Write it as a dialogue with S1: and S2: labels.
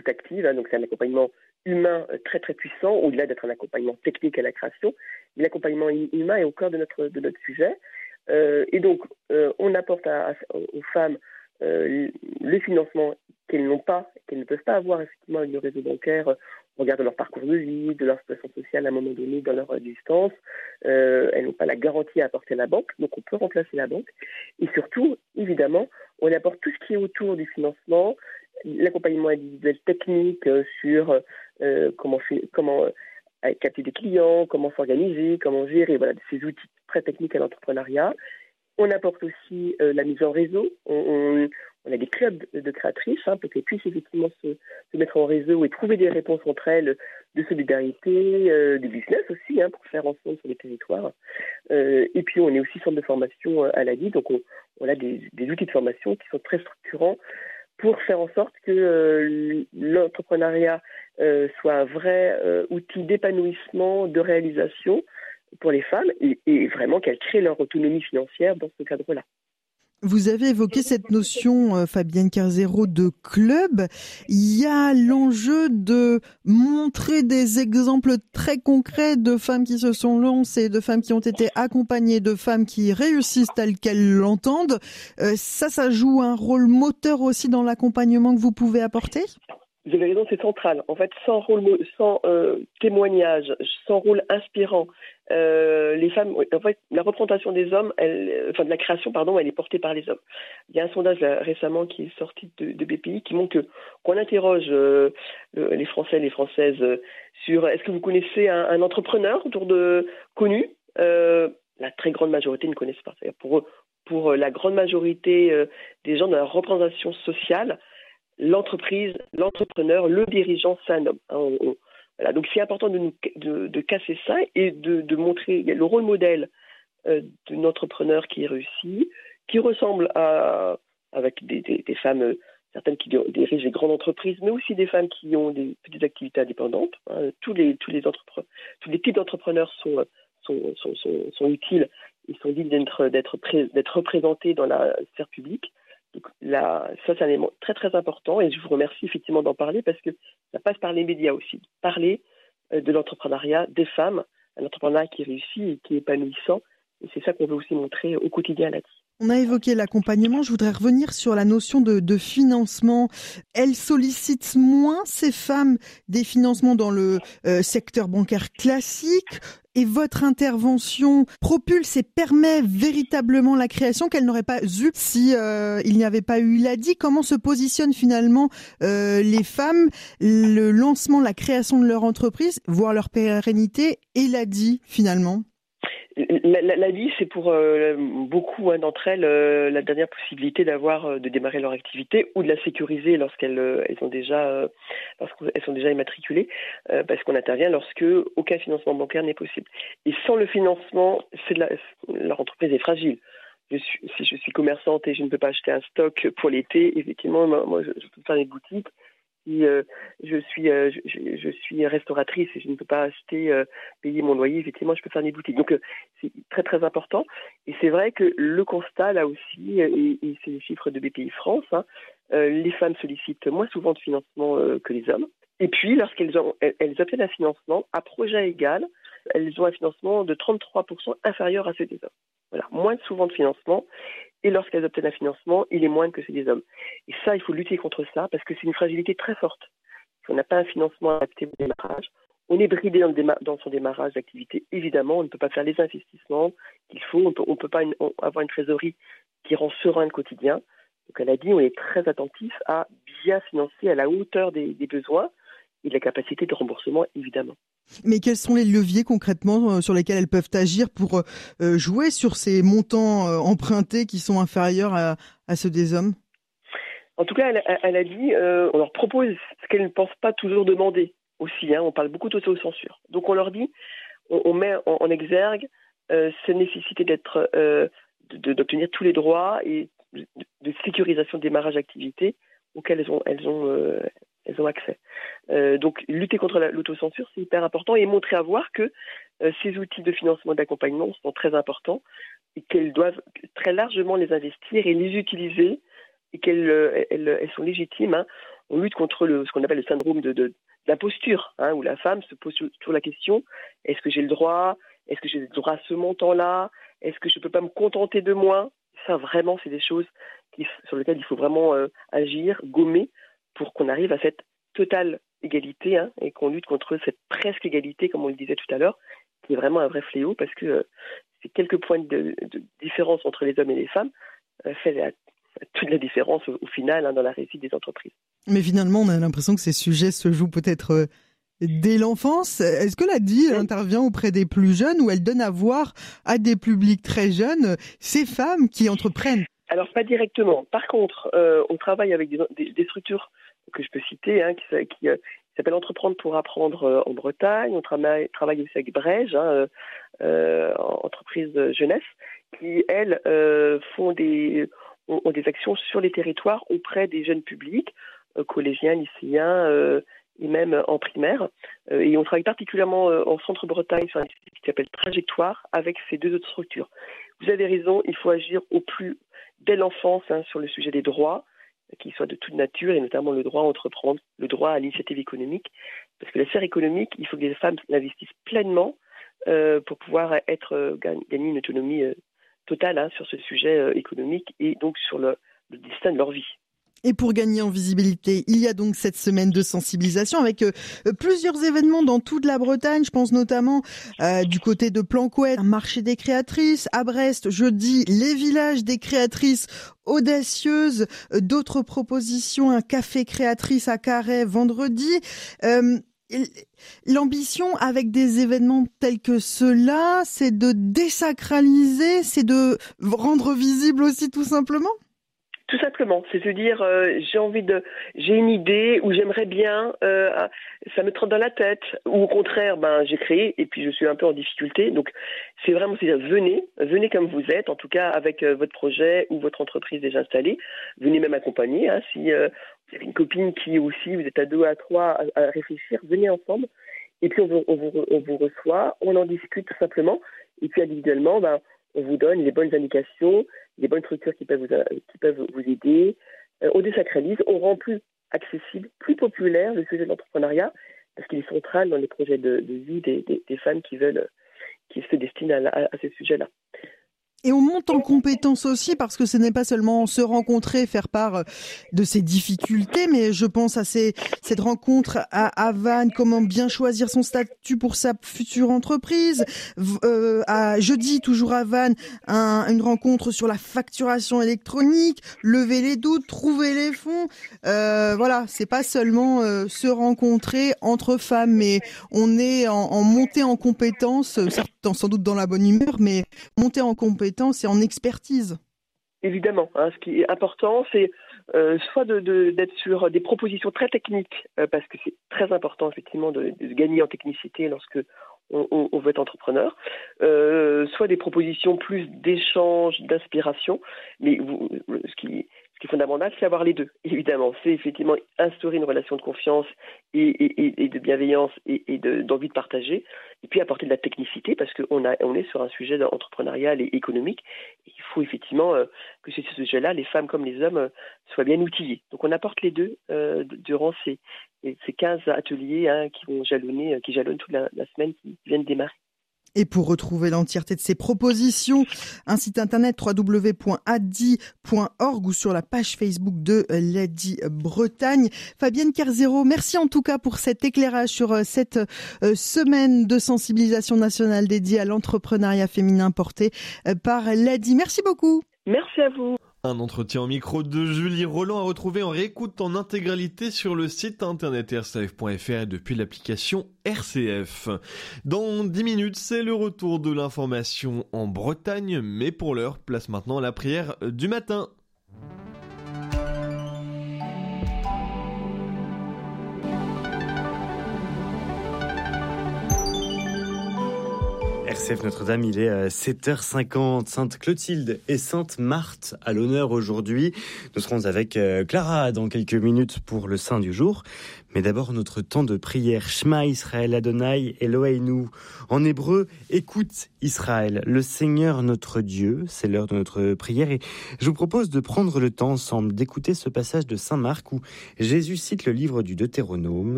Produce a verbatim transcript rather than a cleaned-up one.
S1: active, hein, donc c'est un accompagnement humain très très puissant, au-delà d'être un accompagnement technique à la création. L'accompagnement humain est au cœur de notre, de notre sujet. Euh, et donc, euh, on apporte à, à, aux femmes euh, le financement qu'elles n'ont pas, qu'elles ne peuvent pas avoir effectivement avec le réseau bancaire, au regard de leur parcours de vie, de leur situation sociale à un moment donné, dans leur distance. Euh, elles n'ont pas la garantie à apporter à la banque, donc on peut remplacer la banque. Et surtout, évidemment, on apporte tout ce qui est autour du financement, l'accompagnement individuel technique euh, sur euh, comment, fait, comment euh, capter des clients, comment s'organiser, comment gérer, voilà, ces outils très techniques à l'entrepreneuriat. On apporte aussi euh, la mise en réseau. On, on, on a des clubs de créatrices hein, pour qu'elles puissent effectivement se, se mettre en réseau et trouver des réponses entre elles de solidarité, euh, de business aussi, hein, pour faire ensemble sur les territoires. Euh, et puis on est aussi centre de formation à l'A D I, donc on, on a des, des outils de formation qui sont très structurants pour faire en sorte que euh, l'entrepreneuriat euh, soit un vrai euh, outil d'épanouissement, de réalisation pour les femmes et, et vraiment qu'elles créent leur autonomie financière dans ce cadre-là.
S2: Vous avez évoqué cette notion, euh, Fabienne Carzero, de club. Il y a l'enjeu de montrer des exemples très concrets de femmes qui se sont lancées, de femmes qui ont été accompagnées, de femmes qui réussissent telles qu'elles l'entendent. Euh, ça, ça joue un rôle moteur aussi dans l'accompagnement que vous pouvez apporter ?
S1: Vous avez raison, c'est central. En fait, sans rôle, sans euh, témoignage, sans rôle inspirant, euh, les femmes, en fait, la représentation des hommes, elle, enfin de la création, pardon, elle est portée par les hommes. Il y a un sondage là, récemment qui est sorti de, de B P I qui montre que qu'on interroge euh, les Français, les Françaises euh, sur est-ce que vous connaissez un, un entrepreneur autour de connu. Euh, la très grande majorité ne connaissent pas. C'est-à-dire pour pour la grande majorité euh, des gens de la représentation sociale. L'entreprise, l'entrepreneur, le dirigeant, c'est un homme. Hein, on, on, voilà. Donc c'est important de, nous, de, de casser ça et de, de montrer le rôle modèle euh, d'un entrepreneur qui réussit, qui ressemble à, avec des, des, des femmes, euh, certaines qui dirigent des grandes entreprises, mais aussi des femmes qui ont des petites activités indépendantes. Hein. Tous les, tous les entrepreneurs, tous les types d'entrepreneurs sont, sont, sont, sont, sont utiles. Ils sont dignes d'être, d'être, pré, d'être représentés dans la sphère publique. Donc là, ça, c'est un élément très, très important et je vous remercie effectivement d'en parler parce que ça passe par les médias aussi. Parler de l'entrepreneuriat des femmes, un entrepreneuriat qui réussit et qui est épanouissant. Et c'est ça qu'on veut aussi montrer au quotidien à l'A D I.
S2: On a évoqué l'accompagnement. Je voudrais revenir sur la notion de, de financement. Elle sollicite moins, ces femmes, des financements dans le euh, secteur bancaire classique. Et votre intervention propulse et permet véritablement la création qu'elle n'aurait pas eu si euh, il n'y avait pas eu l'A D I. Comment se positionnent finalement euh, les femmes, le lancement, la création de leur entreprise, voire leur pérennité et l'A D I finalement?
S1: L'A D I, c'est pour euh, beaucoup hein, d'entre elles euh, la dernière possibilité d'avoir euh, de démarrer leur activité ou de la sécuriser lorsqu'elles euh, elles ont déjà euh, lorsqu'elles sont déjà immatriculées, euh, parce qu'on intervient lorsque aucun financement bancaire n'est possible. Et sans le financement, c'est de la, leur entreprise est fragile. Je suis, si je suis commerçante et je ne peux pas acheter un stock pour l'été, effectivement, moi, je, je peux faire des boutiques. Si euh, je suis euh, je, je suis restauratrice et je ne peux pas acheter euh, payer mon loyer, effectivement je peux faire des boutiques. Donc euh, c'est très très important et c'est vrai que le constat là aussi et, et c'est les chiffres de B P I France, hein, euh, les femmes sollicitent moins souvent de financement euh, que les hommes. Et puis lorsqu'elles ont, elles, elles obtiennent un financement à projet égal, elles ont un financement de trente-trois pour cent inférieur à ceux des hommes. Voilà, moins souvent de financement. Et lorsqu'elles obtiennent un financement, il est moindre que celui des hommes. Et ça, il faut lutter contre ça parce que c'est une fragilité très forte. Si on n'a pas un financement adapté au démarrage, on est bridé dans, le déma- dans son démarrage d'activité. Évidemment, on ne peut pas faire les investissements qu'il faut. On peut, ne peut pas une, on, avoir une trésorerie qui rend serein le quotidien. Donc, elle a dit, on est très attentif à bien financer à la hauteur des, des besoins et de la capacité de remboursement, évidemment.
S2: Mais quels sont les leviers concrètement euh, sur lesquels elles peuvent agir pour euh, jouer sur ces montants euh, empruntés qui sont inférieurs à, à ceux des hommes?
S1: En tout cas, elle, elle a dit, euh, on leur propose ce qu'elles ne pensent pas toujours demander aussi. Hein, on parle beaucoup d'autocensure. Donc on leur dit, on, on met en, en exergue euh, cette nécessité d'être, euh, de, d'obtenir tous les droits et de, de sécurisation de démarrage d'activité auxquels elles ont, elles ont, euh, elles ont accès. Euh, donc lutter contre la, l'autocensure, c'est hyper important et montrer à voir que euh, ces outils de financement et d'accompagnement sont très importants et qu'elles doivent très largement les investir et les utiliser et qu'elles elles, elles sont légitimes. Hein. on lutte contre le, ce qu'on appelle le syndrome de, de, de l'imposture, hein, où la femme se pose toujours la question, est-ce que j'ai le droit, est-ce que j'ai le droit à ce montant-là, est-ce que je ne peux pas me contenter de moins? Ça, vraiment, c'est des choses qui, sur lesquelles il faut vraiment euh, agir, gommer, pour qu'on arrive à cette totale égalité, hein, et qu'on lutte contre cette presque égalité, comme on le disait tout à l'heure, qui est vraiment un vrai fléau, parce que euh, c'est quelques points de, de différence entre les hommes et les femmes euh, fait la, toute la différence au, au final, hein, dans la réussite des entreprises.
S2: Mais finalement, on a l'impression que ces sujets se jouent peut-être euh, dès l'enfance. Est-ce que l'A D I oui. intervient auprès des plus jeunes, ou elle donne à voir à des publics très jeunes ces femmes qui entreprennent?
S1: Alors, pas directement. Par contre, euh, on travaille avec des, des, des structures que je peux citer, hein, qui, qui, euh, qui s'appellent Entreprendre pour apprendre euh, en Bretagne. On travaille, travaille aussi avec Brège, hein, euh, entreprise jeunesse, qui, elles, euh, font des, ont, ont des actions sur les territoires auprès des jeunes publics, euh, collégiens, lycéens, euh, et même en primaire. Euh, et on travaille particulièrement euh, en Centre-Bretagne sur un site qui s'appelle Trajectoire avec ces deux autres structures. Vous avez raison, il faut agir au plus dès l'enfance, hein, sur le sujet des droits, qui soient de toute nature, et notamment le droit à entreprendre, le droit à l'initiative économique. Parce que la sphère économique, il faut que les femmes l'investissent pleinement euh, pour pouvoir être euh, gagner une autonomie euh, totale, hein, sur ce sujet euh, économique et donc sur le, le destin de leur vie.
S2: Et pour gagner en visibilité, il y a donc cette semaine de sensibilisation avec euh, plusieurs événements dans toute la Bretagne. Je pense notamment euh, du côté de Plancoët, un marché des créatrices. À Brest, jeudi, les villages des créatrices audacieuses. Euh, d'autres propositions, un café créatrice à Carhaix vendredi. Euh, L'ambition avec des événements tels que ceux-là, c'est de désacraliser, c'est de rendre visible aussi tout simplement?
S1: Tout simplement, c'est de dire euh, j'ai envie de, j'ai une idée ou j'aimerais bien, euh, ça me trotte dans la tête, ou au contraire, ben j'ai créé et puis je suis un peu en difficulté. Donc c'est vraiment, c'est dire venez, venez comme vous êtes, en tout cas avec euh, votre projet ou votre entreprise déjà installée. Venez même accompagner, hein, si euh, vous avez une copine qui aussi, vous êtes à deux, à trois, à, à réfléchir, venez ensemble. Et puis on vous, on vous, on vous reçoit, on en discute tout simplement. Et puis individuellement, ben on vous donne les bonnes indications, des bonnes structures qui peuvent vous, qui peuvent vous aider. Euh, on désacralise, on rend plus accessible, plus populaire le sujet de l'entrepreneuriat, parce qu'il est central dans les projets de, de vie des, des, des femmes qui veulent, qui se destinent à, à, à ces sujets-là.
S2: Et on monte en compétences aussi, parce que ce n'est pas seulement se rencontrer, faire part de ses difficultés, mais je pense à ces, cette rencontre à, à Vannes, comment bien choisir son statut pour sa future entreprise. Euh, à jeudi, toujours à Vannes, un, une rencontre sur la facturation électronique, lever les doutes, trouver les fonds. Euh, voilà, c'est pas seulement euh, se rencontrer entre femmes, mais on est en, en montée en compétences, certes, sans doute dans la bonne humeur, mais monter en compétences et en expertise.
S1: Évidemment, hein, ce qui est important, c'est euh, soit de, de, d'être sur des propositions très techniques, euh, parce que c'est très important effectivement de, de gagner en technicité lorsque on, on, on veut être entrepreneur, euh, soit des propositions plus d'échange, d'inspiration, mais vous, ce qui Ce qui est fondamental, c'est avoir les deux, évidemment. C'est effectivement instaurer une relation de confiance et, et, et de bienveillance et, et de, d'envie de partager, et puis apporter de la technicité, parce qu'on a, on est sur un sujet entrepreneurial et économique. Et il faut effectivement euh, que sur ce sujet-là, les femmes comme les hommes euh, soient bien outillés. Donc on apporte les deux euh, durant ces, ces quinze ateliers, hein, qui vont jalonner, qui jalonnent toute la, la semaine qui vient de démarrer.
S2: Et pour retrouver l'entièreté de ces propositions, un site internet w w w point a d i point org ou sur la page Facebook de l'A D I Bretagne. Fabienne Kerzero, merci en tout cas pour cet éclairage sur cette semaine de sensibilisation nationale dédiée à l'entrepreneuriat féminin portée par l'A D I. Merci beaucoup.
S1: Merci à vous.
S3: Un entretien au micro de Julie Roland à retrouver en réécoute en intégralité sur le site internet r c f point f r et depuis l'application R C F. Dans dix minutes, c'est le retour de l'information en Bretagne, mais pour l'heure, place maintenant la prière du matin. R
S4: C F Notre-Dame, il est sept heures cinquante. Sainte Clotilde et Sainte Marthe à l'honneur aujourd'hui. Nous serons avec Clara dans quelques minutes pour le Saint du jour. Mais d'abord, notre temps de prière. Shema Israël Adonai Eloheinu. En hébreu, écoute Israël, le Seigneur notre Dieu. C'est l'heure de notre prière et je vous propose de prendre le temps ensemble d'écouter ce passage de Saint Marc où Jésus cite le livre du Deutéronome.